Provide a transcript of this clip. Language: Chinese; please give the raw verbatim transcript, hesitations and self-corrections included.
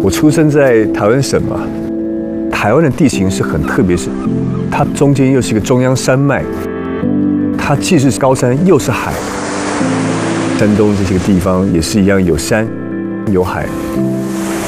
我出生在台湾省嘛，台湾的地形是很特别，是它中间又是一个中央山脉，它既是高山又是海。山东这些个地方也是一样，有山有海。